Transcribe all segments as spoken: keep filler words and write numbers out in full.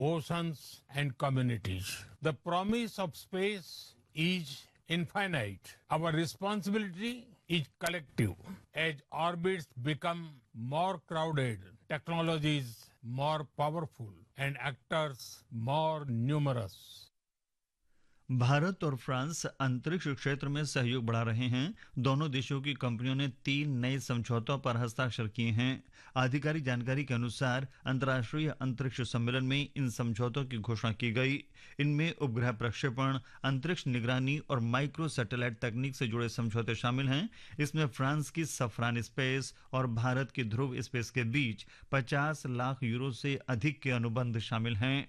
oceans, and communities. The promise of space is infinite. Our responsibility is collective. As orbits become more crowded, technologies more powerful, and actors more numerous. Bharat और France अंतरिक्ष क्षेत्र में सहयोग बढ़ा रहे हैं। दोनों देशों की कंपनियों ने तीन नए समझौतों पर हस्ताक्षर किए हैं। आधिकारिक जानकारी के अनुसार अंतर्राष्ट्रीय अंतरिक्ष सम्मेलन में इन समझौतों की घोषणा की गई। इनमें उपग्रह प्रक्षेपण, अंतरिक्ष निगरानी और माइक्रो सैटेलाइट तकनीक से जुड़े समझौते शामिल हैं। इसमें फ्रांस की सफरान स्पेस और भारत की ध्रुव स्पेस के बीच पचास लाख यूरो से अधिक के अनुबंध शामिल हैं।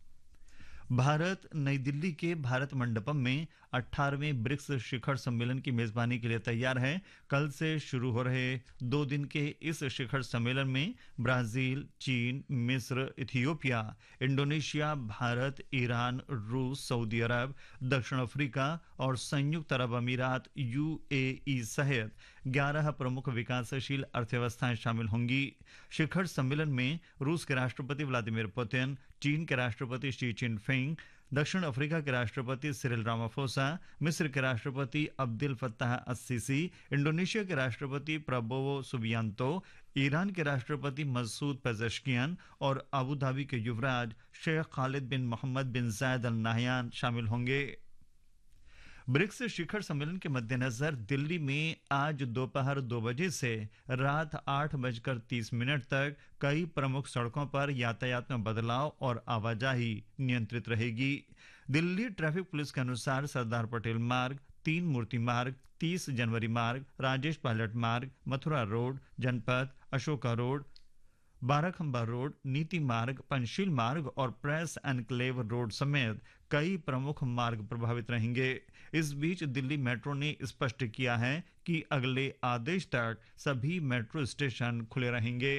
भारत नई दिल्ली के भारत मंडपम में अठारहवें ब्रिक्स शिखर सम्मेलन की मेजबानी के लिए तैयार है। कल से शुरू हो रहे दो दिन के इस शिखर सम्मेलन में ब्राजील, चीन, मिस्र, इथियोपिया, इंडोनेशिया, भारत, ईरान, रूस, सऊदी अरब, दक्षिण अफ्रीका और संयुक्त अरब अमीरात यूएई सहित ग्यारह प्रमुख विकासशील अर्थव्यवस्थाएं शामिल होंगी। शिखर सम्मेलन में रूस के राष्ट्रपति व्लादिमीर पुतिन, चीन के राष्ट्रपति शी चिनफिंग, दक्षिण अफ्रीका के राष्ट्रपति सिरिल रामाफोसा, मिस्र के राष्ट्रपति अब्दुल फत्ताह अस-सीसी, इंडोनेशिया के राष्ट्रपति प्रबोवो सुबियांतो, ईरान के राष्ट्रपति मसूद पेजेश्कियान और अबू धाबी के युवराज शेख खालिद बिन मोहम्मद बिन जायद अल नाहयान शामिल होंगे। ब्रिक्स शिखर सम्मेलन के मद्देनजर दिल्ली में आज दोपहर दो बजे से रात आठ बजकर तीस मिनट तक कई प्रमुख सड़कों पर यातायात में बदलाव और आवाजाही नियंत्रित रहेगी। दिल्ली ट्रैफिक पुलिस के अनुसार सरदार पटेल मार्ग, तीन मूर्ति मार्ग, तीस जनवरी मार्ग, राजेश पायलट मार्ग, मथुरा रोड, जनपथ, अशोका रोड, बाराखंबा रोड, नीति मार्ग, पंचशील मार्ग और प्रेस एनक्लेव रोड समेत कई प्रमुख मार्ग प्रभावित रहेंगे। इस बीच दिल्ली मेट्रो ने स्पष्ट किया है कि अगले आदेश तक सभी मेट्रो स्टेशन खुले रहेंगे।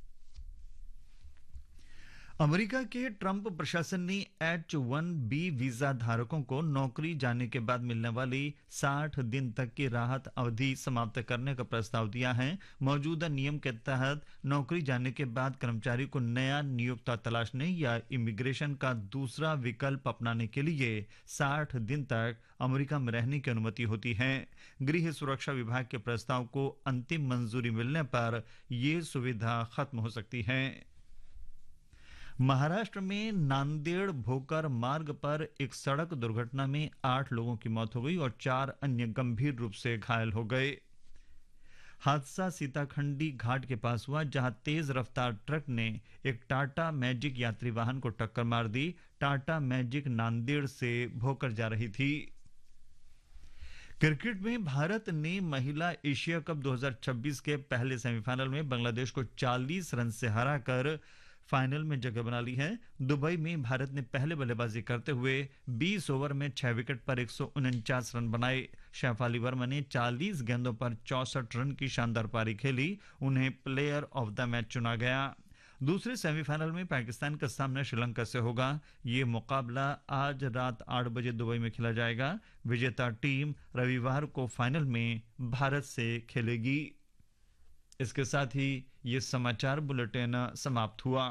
अमेरिका के ट्रंप प्रशासन ने एच वन बी वीजा धारकों को नौकरी जाने के बाद मिलने वाली साठ दिन तक की राहत अवधि समाप्त करने का प्रस्ताव दिया है। मौजूदा नियम के तहत नौकरी जाने के बाद कर्मचारी को नया नियोक्ता तलाशने या इमिग्रेशन का दूसरा विकल्प अपनाने के लिए साठ दिन तक अमेरिका में रहने की अनुमति होती है। गृह सुरक्षा विभाग के प्रस्ताव को अंतिम मंजूरी मिलने पर यह सुविधा खत्म हो सकती है। महाराष्ट्र में नांदेड़ भोकर मार्ग पर एक सड़क दुर्घटना में आठ लोगों की मौत हो गई और चार अन्य गंभीर रूप से घायल हो गए। हादसा सीताखंडी घाट के पास हुआ, जहां तेज रफ्तार ट्रक ने एक टाटा मैजिक यात्री वाहन को टक्कर मार दी। टाटा मैजिक नांदेड़ से भोकर जा रही थी। क्रिकेट में भारत ने महिला एशिया कप दो हज़ार छब्बीस के पहले सेमीफाइनल में बांग्लादेश को चालीस रन से हराकर फाइनल में जगह बना ली है। दुबई में भारत ने पहले बल्लेबाजी करते हुए बीस ओवर में छह विकेट पर एक सौ उनचास रन बनाए। शैफाली वर्मा ने चालीस गेंदों पर चौसठ रन की शानदार पारी खेली। उन्हें प्लेयर ऑफ द मैच चुना गया। दूसरे सेमीफाइनल में पाकिस्तान का सामना श्रीलंका से होगा। ये मुकाबला आज रात आठ बजे दुबई में खेला जाएगा। विजेता टीम रविवार को फाइनल में भारत से खेलेगी। इसके साथ ही ये समाचार बुलेटिन समाप्त हुआ।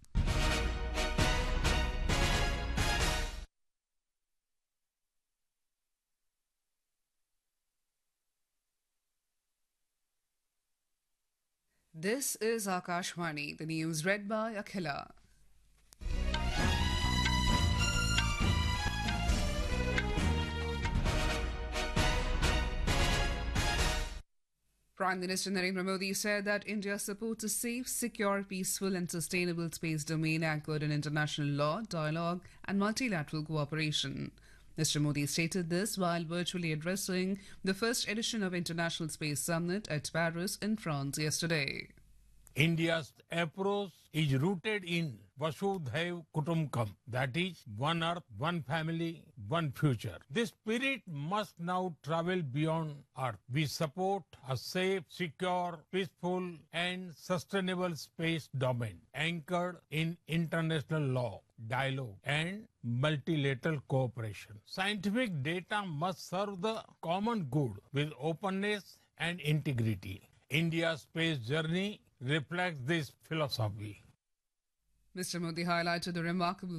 This is Akashvani, the news read by Akhila. Prime Minister Narendra Modi said that India supports a safe, secure, peaceful and sustainable space domain anchored in international law, dialogue and multilateral cooperation. Mister Modi stated this while virtually addressing the first edition of International Space Summit at Paris in France yesterday. India's approach is rooted in Vasudhaiv Kutumbakam, that is, one earth, one family, one future. This spirit must now travel beyond earth. We support a safe, secure, peaceful and sustainable space domain anchored in international law, dialogue and multilateral cooperation. Scientific data must serve the common good with openness and integrity. India's space journey reflects this philosophy. Mister Modi highlighted the remarkable